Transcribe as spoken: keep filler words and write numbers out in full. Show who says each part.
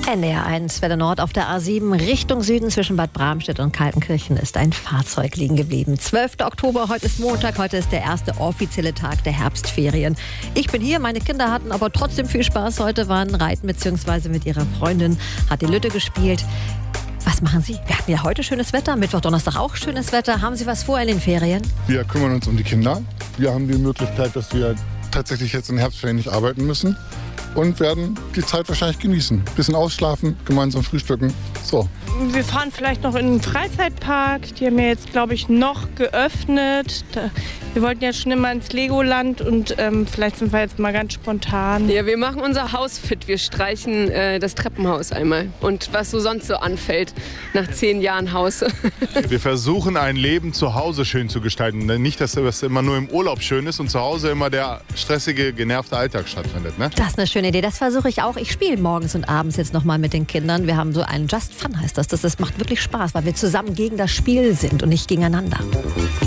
Speaker 1: N D R eins, Welle Nord auf der A sieben Richtung Süden zwischen Bad Bramstedt und Kaltenkirchen ist ein Fahrzeug liegen geblieben. zwölfter Oktober, heute ist Montag, heute ist der erste offizielle Tag der Herbstferien. Ich bin hier, meine Kinder hatten aber trotzdem viel Spaß heute, waren reiten bzw. mit ihrer Freundin, hat die Lütte gespielt. Was machen Sie? Wir hatten ja heute schönes Wetter, Mittwoch, Donnerstag auch schönes Wetter. Haben Sie was vor in den Ferien?
Speaker 2: Wir kümmern uns um die Kinder. Wir haben die Möglichkeit, dass wir tatsächlich jetzt in den Herbstferien nicht arbeiten müssen und werden die Zeit wahrscheinlich genießen. Bisschen ausschlafen, gemeinsam frühstücken. So.
Speaker 3: Wir fahren vielleicht noch in den Freizeitpark. Die haben ja jetzt, glaube ich, noch geöffnet. Wir wollten ja schon immer ins Legoland und ähm, vielleicht sind wir jetzt mal ganz spontan.
Speaker 4: Ja, wir machen unser Haus fit. Wir streichen äh, das Treppenhaus einmal. Und was so sonst so anfällt nach zehn Jahren Haus.
Speaker 5: Wir versuchen, ein Leben zu Hause schön zu gestalten. Nicht, dass das immer nur im Urlaub schön ist und zu Hause immer der stressige, genervte Alltag stattfindet. Ne?
Speaker 1: Das ist eine schöne Idee. Das versuche ich auch. Ich spiele morgens und abends jetzt noch mal mit den Kindern. Wir haben so einen Just Fun, heißt das. Das, das macht wirklich Spaß, weil wir zusammen gegen das Spiel sind und nicht gegeneinander.